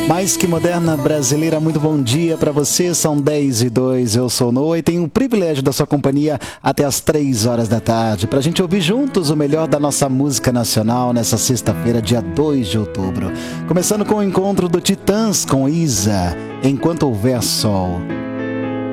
Mais que moderna brasileira, muito bom dia pra você, são 10h02, eu sou o Noah e tenho o privilégio da sua companhia até as 3 horas da tarde, pra gente ouvir juntos o melhor da nossa música nacional nessa sexta-feira, dia 2 de outubro. Começando com o encontro do Titãs com Isa, Enquanto Houver Sol.